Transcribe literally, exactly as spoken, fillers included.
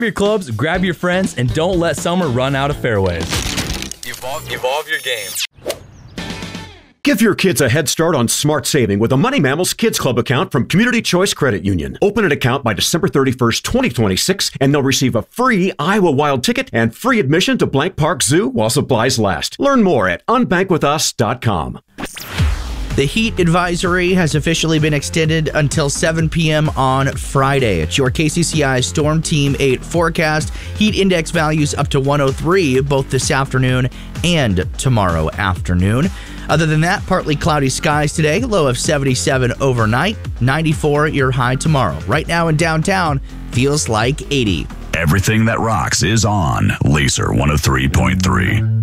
your clubs, grab your friends, and don't let summer run out of fairways. Evolve, evolve your game. Give your kids a head start on smart saving with a Money Mammals Kids Club account from Community Choice Credit Union. Open an account by December thirty-first, twenty twenty-six, and they'll receive a free Iowa Wild ticket and free admission to Blank Park Zoo while supplies last. Learn more at unbank with us dot com. The heat advisory has officially been extended until seven p.m. on Friday. It's your K C C I Storm Team eight forecast. Heat index values up to one oh three both this afternoon and tomorrow afternoon. Other than that, partly cloudy skies today, low of seventy-seven overnight, ninety-four your high tomorrow. Right now in downtown, feels like eighty. Everything that rocks is on Laser one oh three point three.